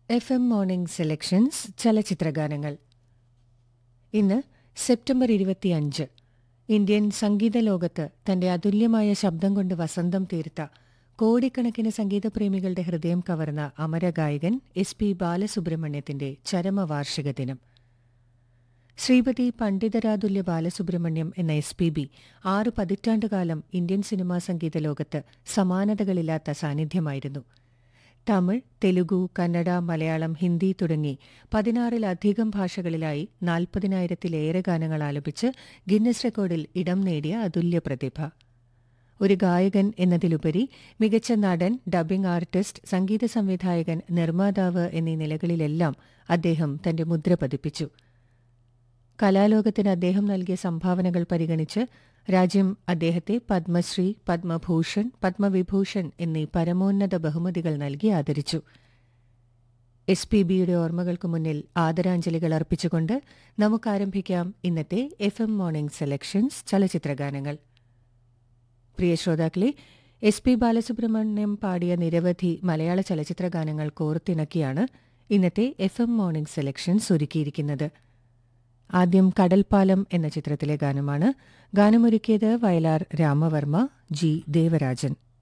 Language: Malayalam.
FM മോർണിംഗ് സെലക്ഷൻസ് ചലച്ചിത്രഗാനങ്ങൾ. ഇന്ന് സെപ്റ്റംബർ 25. ഇന്ത്യൻ സംഗീത ലോകത്ത് തന്റെ അതുല്യമായ ശബ്ദം കൊണ്ട് വസന്തം തീർത്ത കോടിക്കണക്കിന് സംഗീതപ്രേമികളുടെ ഹൃദയം കവർന്ന അമരഗായകൻ SP ബാലസുബ്രഹ്മണ്യത്തിന്റെ ചരമവാർഷിക ദിനം. ശ്രീപതി പണ്ഡിതരാതുല്യ ബാലസുബ്രഹ്മണ്യം എന്ന SPB 6 പതിറ്റാണ്ടുകാലം ഇന്ത്യൻ സിനിമാ സംഗീത ലോകത്ത് സമാനതകളില്ലാത്ത സാന്നിധ്യമായിരുന്നു. തമിഴ്, തെലുഗു, കന്നഡ, മലയാളം, ഹിന്ദി തുടങ്ങി 16-ലധികം ഭാഷകളിലായി 40,000-ലേറെ ഗാനങ്ങൾ ആലപിച്ച് ഗിന്നസ് റെക്കോർഡിൽ ഇടം നേടിയ അതുല്യ പ്രതിഭ. ഒരു ഗായകൻ എന്നതിലുപരി മികച്ച നടൻ, ഡബ്ബിംഗ് ആർട്ടിസ്റ്റ്, സംഗീത സംവിധായകൻ, നിർമ്മാതാവ് എന്നീ നിലകളിലെല്ലാം അദ്ദേഹം തന്റെ മുദ്ര പതിപ്പിച്ചു. കലാലോകത്തിന് അദ്ദേഹം നൽകിയ സംഭാവനകൾ പരിഗണിച്ച് രാജ്യം അദ്ദേഹത്തെ പത്മശ്രീ, പത്മഭൂഷൺ, പത്മവിഭൂഷൺ എന്നീ പരമോന്നത ബഹുമതികൾ നൽകി ആദരിച്ചു. SPBയുടെ ഓർമ്മകൾക്ക് മുന്നിൽ ആദരാഞ്ജലികൾ അർപ്പിച്ചുകൊണ്ട് നമുക്കാരംഭിക്കാം ഇന്നത്തെ FM മോർണിംഗ് സെലക്ഷൻസ് ചലച്ചിത്രഗാനങ്ങൾ. പ്രിയ ശ്രോതാക്കളെ, SP ബാലസുബ്രഹ്മണ്യം പാടിയ നിരവധി മലയാള ചലച്ചിത്രഗാനങ്ങൾ കോർത്തിണക്കിയാണ് ഇന്നത്തെ FM മോർണിംഗ് സെലക്ഷൻസ് ഒരുക്കിയിരിക്കുന്നത്. ആദ്യം കടൽപ്പാലം എന്ന ചിത്രത്തിലെ ഗാനമാണ്. ഗാനമൊരുക്കിയത് വയലാർ രാമവർമ്മ, G. ദേവരാജൻ.